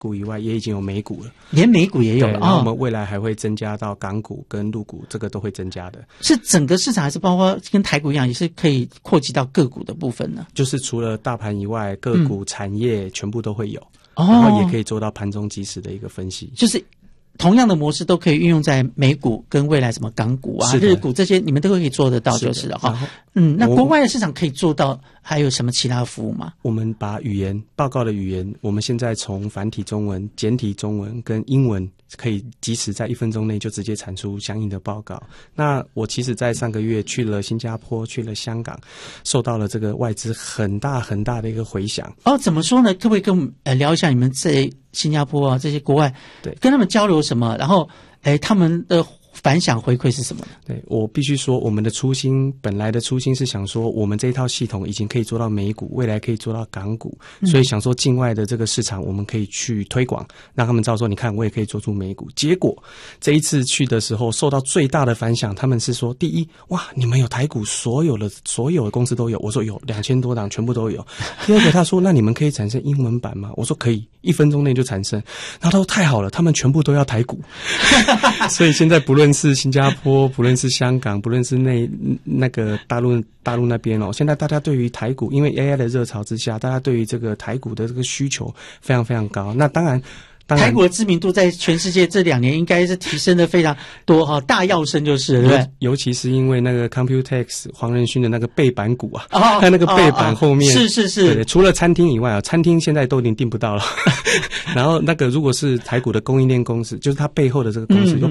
股以外，也已经有美股了， 连美股也有了。 然后我们未来还会增加到港股跟陆股，这个都会增加的。 是整个市场还是包括跟台股一样，也是可以扩及到个股的部分呢？ 就是除了大盘以外，个股产业全部都会有， 然后也可以做到盘中即时的一个分析。 就是同样的模式都可以运用在美股跟未来什么港股啊、日股这些，你们都可以做得到就是了哈。那国外的市场可以做到还有什么其他的服务吗？ 我们把报告的语言，我们现在从繁体中文、简体中文跟英文，可以即时在1分钟内就直接产出相应的报告。那我其实在上个月去了新加坡，去了香港，受到了这个外资很大很大的一个回响。 怎么说呢？可不可以跟我们聊一下你们在新加坡啊这些国外， 对， 跟他们交流什么？然后他们的反响回馈是什么呢？ 对，我必须说，我们的本来的初心是想说，我们这一套系统已经可以做到美股，未来可以做到港股，所以想说境外的这个市场我们可以去推广，让他们知道说，你看我也可以做出美股。结果这一次去的时候，受到最大的反响，他们是说，第一，哇，你们有台股所有的公司都有，我说有2000多档全部都有。第二个，他说那你们可以产生英文版吗？我说可以，1分钟内就产生。然后他说太好了，他们全部都要台股，所以现在不论是新加坡，不论是香港，不论是那个大陆那边现在大家对于台股，因为 AI 的热潮之下，大家对于这个台股的这个需求非常非常高。那当然台股的知名度在全世界这2年应该是提升的非常多哈，大跃升就是对不对？ 尤其是因为那个 Computex 黄仁勋的那个背板股啊，他那个背板后面是对，除了餐厅以外餐厅现在都已经订不到了。然后那个如果是台股的供应链公司，就是它背后的这个公司有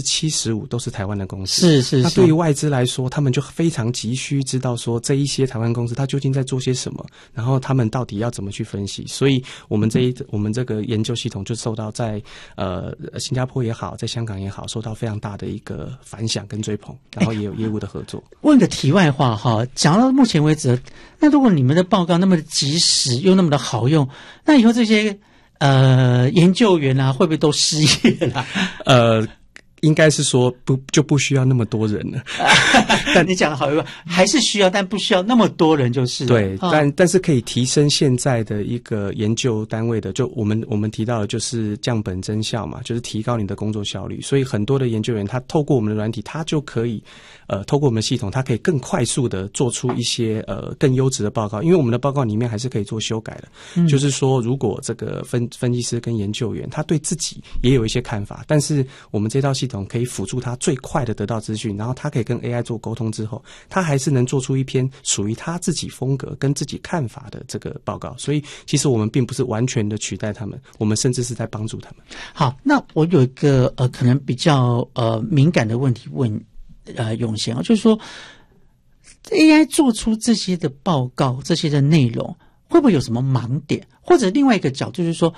75%都是台湾的公司。是。那对于外资来说，他们就非常急需知道说这一些台湾公司它究竟在做些什么，然后他们到底要怎么去分析。所以我们这个研究系统就受到在新加坡也好，在香港也好，受到非常大的一个反响跟追捧，然后也有业务的合作。 问个题外话哈，讲到目前为止，那如果你们的报告那么的及时又那么的好用，那以后这些研究员啊，会不会都失业了？ 应该是说不需要那么多人了。 但你讲的好，还是需要，但不需要那么多人就是了。 对，但是可以提升现在的一个研究单位的，就我们提到的就是降本增效嘛，就是提高你的工作效率。所以很多的研究员他透过我们的软体，他就可以透过我们的系统，他可以更快速的做出一些更优质的报告。因为我们的报告里面还是可以做修改的。就是说如果这个分析师跟研究员他对自己也有一些看法，但是我们这套系统可以辅助他最快的得到资讯，然后他可以跟 AI 做沟通之后，他还是能做出一篇属于他自己风格跟自己看法的这个报告。所以其实我们并不是完全的取代他们，我们甚至是在帮助他们。好， 那我有一个可能比较敏感的问题问永贤啊，就是说 AI 做出这些的报告，这些的内容会不会有什么盲点？或者另外一个角度就是说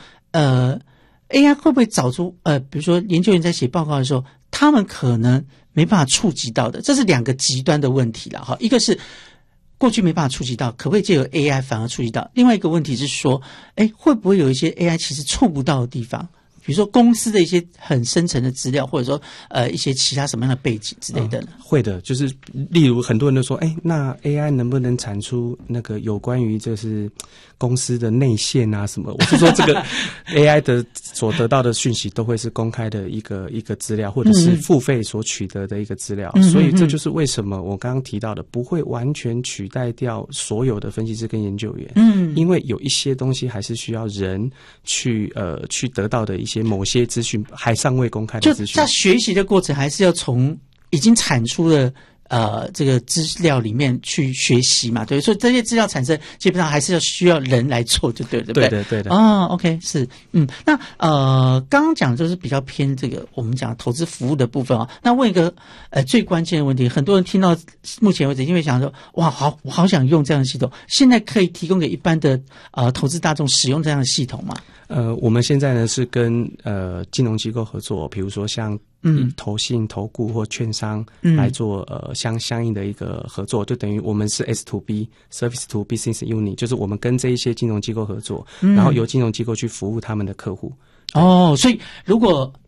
AI 会不会找出比如说研究员在写报告的时候，他们可能没办法触及到的，这是2个极端的问题了哈。一个是过去没办法触及到，可不可以借由 AI 反而触及到？另外一个问题是说，会不会有一些 AI 其实触不到的地方？比如说公司的一些很深层的资料，或者说一些其他什么样的背景之类的呢？ 会的，就是例如很多人都说，那 AI 能不能产出那个有关于就是公司的内线啊什么？我是说这个 AI 的所得到的讯息都会是公开的一个资料，或者是付费所取得的一个资料。所以这就是为什么我刚刚提到的不会完全取代掉所有的分析师跟研究员。因为有一些东西还是需要人去得到的一些某些资讯还尚未公开的资讯， 就在学习的过程还是要从已经产出的这个资料里面去学习嘛，对，所以这些资料产生基本上还是需要人来做，就对不对？ 对的。 OK 是，那刚刚讲就是比较偏这个我们讲投资服务的部分啊。那问一个最关键的问题，很多人听到目前为止因为想说，哇，我好想用这样的系统，现在可以提供给一般的投资大众使用这样的系统吗？ 我们现在呢是跟金融机构合作，比如说像投信、投顾或券商来做相应的一个合作，就等于我们是 S2B Service to Business Unit， 就是我们跟这一些金融机构合作，然后由金融机构去服务他们的客户。 所以如果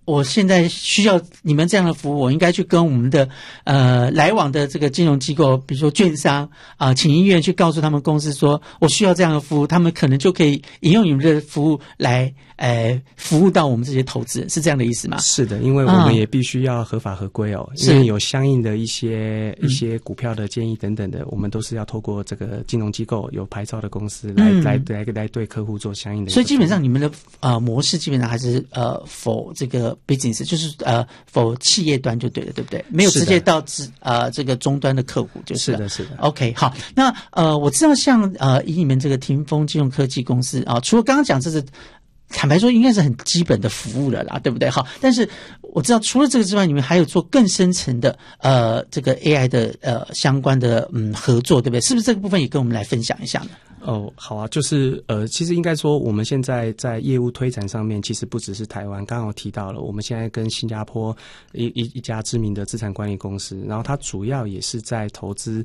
我现在需要你们这样的服务，我应该去跟我们的来往的这个金融机构，比如说券商请医院去告诉他们公司说我需要这样的服务，他们可能就可以引用你们的服务来服务到我们这些投资人，是这样的意思吗？ 是的，因为我们也必须要合法合规哦，因为有相应的一些股票的建议等等的，我们都是要透过这个金融机构有牌照的公司来对客户做相应的。 所以基本上你们的模式基本上还是for 这个 business， 就是for 企业端就对了，对不对？没有直接到这个终端的客户就是了。 是的。 OK， 好，那我知道像以你们这个霆锋金融科技公司除了刚刚讲这是坦白说应该是很基本的服务了啦，对不对？好，但是我知道除了这个之外，你们还有做更深层的这个 AI 的相关的合作，对不对？是不是这个部分也跟我们来分享一下呢？ 哦，好啊，就是其实应该说，我们现在在业务推展上面，其实不只是台湾，刚刚我提到了，我们现在跟新加坡一家知名的资产管理公司，然后它主要也是在投资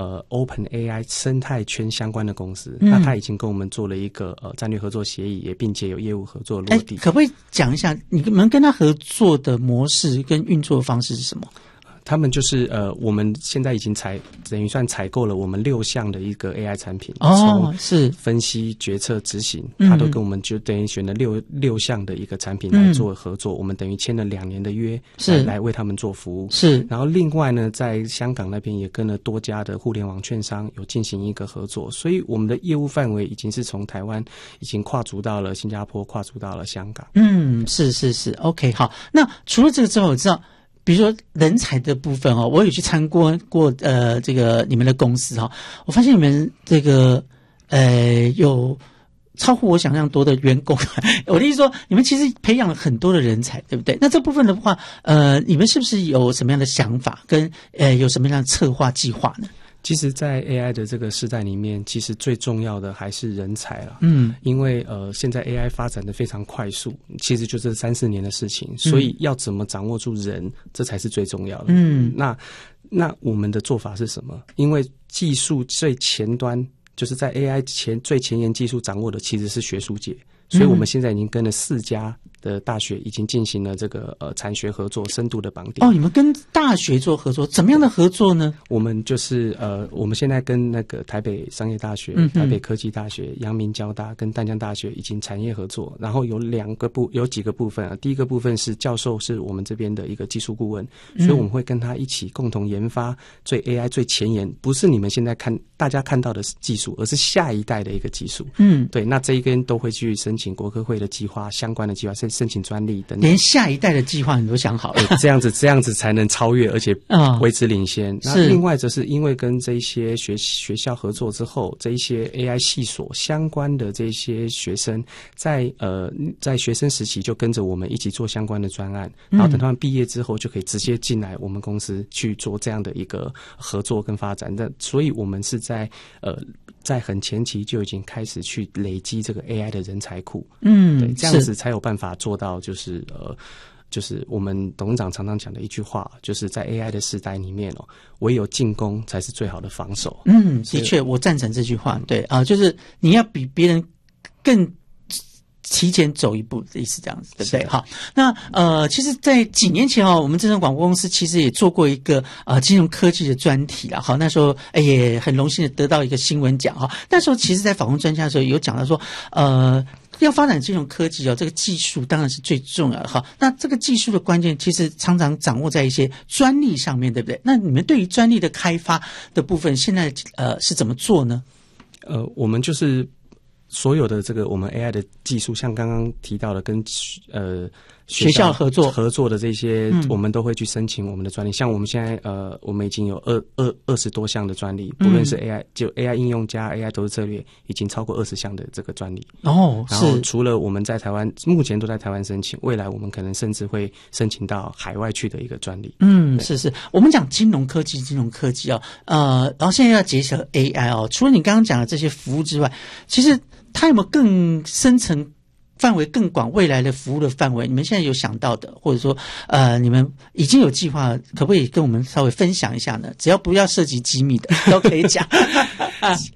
OpenAI 生态圈相关的公司，那它已经跟我们做了一个战略合作协议，也并且有业务合作落地。 可不可以讲一下你们跟他合作的模式跟运作方式是什么？ 他们就是我们现在已经等于算采购了我们6项的一个 AI 产品， 是分析、决策、执行，他都跟我们就等于选了六项的一个产品来做合作，我们等于签了2年的约，来为他们做服务。 是， 然后另外呢，在香港那边也跟了多家的互联网券商有进行一个合作，所以我们的业务范围已经是从台湾已经跨足到了新加坡，跨足到了香港。 是 OK， 好，那除了这个之外，我知道比如说人才的部分我有去参观过这个你们的公司我发现你们这个有超乎我想象多的员工我的意思说你们其实培养了很多的人才，对不对？那这部分的话你们是不是有什么样的想法跟有什么样的策划计划呢？ 其实在 AI 的这个时代里面，其实最重要的还是人才了。因为现在 AI 发展的非常快速，其实就是3-4年的事情，所以要怎么掌握住人，这才是最重要的。那我们的做法是什么？因为技术最前端，就是在 AI 最前沿技术掌握的其实是学术界，所以我们现在已经跟了4家的大学已经进行了这个产学合作深度的绑定。 你们跟大学做合作，怎么样的合作呢？ 我们就是我们现在跟那个台北商业大学、台北科技大学、阳明交大跟淡江大学已经产业合作，然后有几个部分第一个部分是教授是我们这边的一个技术顾问，所以我们会跟他一起共同研发AI 最前沿，不是你们现在大家看到的技术，而是下一代的一个技术。对，那这一边都会去申请国科会的计划，相关的计划申请专利等等， 连下一代的计划你都想好了。 这样子才能超越，而且维持领先。那另外则是因为跟这一些学校合作之后，这一些 AI 系所相关的这些学生，在学生时期就跟着我们一起做相关的专案，然后等他们毕业之后就可以直接进来我们公司去做这样的一个合作跟发展。所以我们是在很前期就已经开始去累积这个 AI 的人才库。对，这样子才有办法做到就是我们董事长常常讲的一句话，就是在 AI 的时代里面唯有进攻才是最好的防守。 的确我赞成这句话。对就是你要比别人更提前走一步的意思，这样子对不对？好，那其实在几年前我们正声广播公司其实也做过一个金融科技的专题啦。好，那时候也很荣幸的得到一个新闻奖那时候其实在访问专家的时候有讲到说要发展金融科技这个技术当然是最重要的那这个技术的关键其实常常掌握在一些专利上面，对不对？那你们对于专利的开发的部分现在是怎么做呢？ 我们就是所有的这个我们 AI 的技术，像刚刚提到的跟学校合作的这些，我们都会去申请我们的专利。像我们现在我们已经有20多项的专利，不论是 AI 就 AI 应用加 AI 投资策略，已经超过20项的这个专利。然后除了我们在台湾目前都在台湾申请，未来我们可能甚至会申请到海外去的一个专利。 是我们讲金融科技然后现在要结合 AI 除了你刚刚讲的这些服务之外，其实它有没有更深层范围更广未来的服务的范围，你们现在有想到的，或者说你们已经有计划，可不可以跟我们稍微分享一下呢？只要不要涉及机密的都可以讲。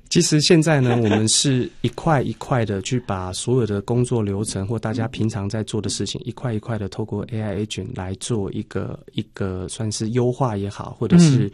其实现在呢，我们是一块一块的去把所有的工作流程或大家平常在做的事情，一块一块的透过 AI agent 来做一个算是优化也好，或者是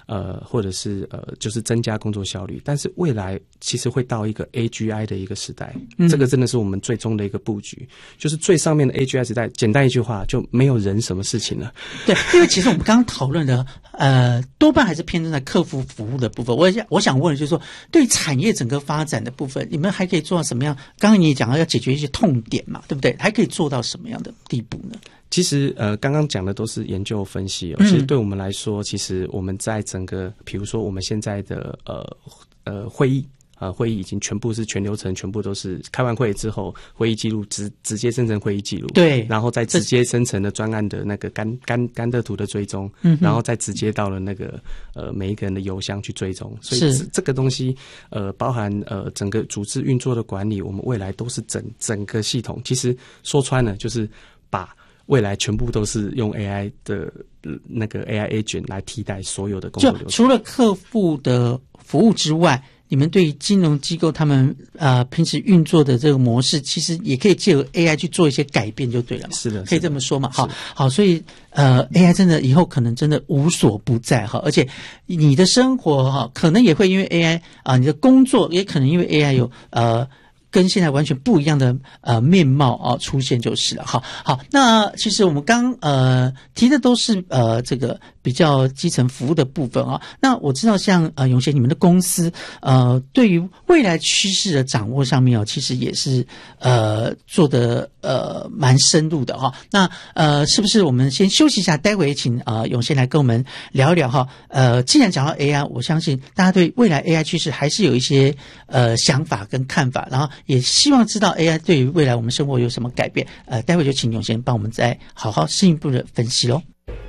就是增加工作效率。但是未来其实会到一个 AGI 的一个时代，这个真的是我们最终的一个布局，就是最上面的 AGI 时代。简单一句话，就没有人什么事情了。 对，因为其实我们刚刚讨论的多半还是偏重在客户服务的部分。我想问的就是说，对产业整个发展的部分，你们还可以做到什么样？刚刚你也讲到要解决一些痛点嘛，对不对？还可以做到什么样的地步呢？ 其实刚刚讲的都是研究分析其实对我们来说，其实我们在整个比如说我们现在的会议已经全部是全流程，全部都是开完会之后，会议记录直接生成会议记录， 对， 然后再直接生成的专案的那个甘特图的追踪，然后再直接到了那个每一个人的邮箱去追踪，所以这个东西包含整个组织运作的管理，我们未来都是整个系统，其实说穿了就是把未来全部都是用 AI 的那个 AI agent 来替代所有的工作流程， 就除了客户的服务之外，你们对于金融机构他们平时运作的这个模式，其实也可以借由 AI 去做一些改变就对了嘛。 是的， 可以这么说嘛。好，所以AI 真的以后可能真的无所不在哈，而且你的生活哈可能也会因为 AI 你的工作也可能因为 AI 有跟现在完全不一样的面貌出现就是了。好，那其实我们刚提的都是这个比较基层服务的部分那我知道像永贤你们的公司对于未来趋势的掌握上面其实也是做的蛮深入的那是不是我们先休息一下，待会请永贤来跟我们聊一聊既然讲到 AI， 我相信大家对未来 AI 趋势还是有一些想法跟看法，然后也希望知道 AI 对于未来我们生活有什么改变。待会就请永贤帮我们再好好进一步的分析咯。